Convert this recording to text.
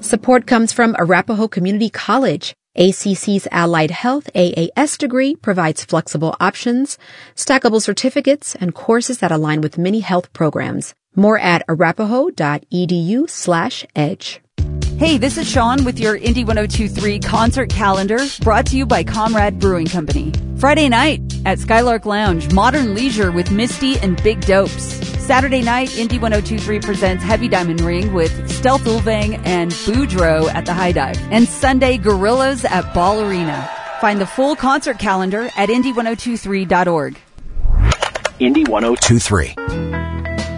Support comes from Arapahoe Community College. ACC's Allied Health AAS degree provides flexible options, stackable certificates, and courses that align with many health programs. More at arapahoe.edu/edge. Hey, this is Sean with your Indy 1023 concert calendar, brought to you by Comrade Brewing Company. Friday night at Skylark Lounge, Modern Leisure with Misty and Big Dopes. Saturday night, Indy 1023 presents Heavy Diamond Ring with Stealth Ulvang and Boudreaux at the High Dive. And Sunday, Gorillas at Ball Arena. Find the full concert calendar at indy1023.org. Indy 1023.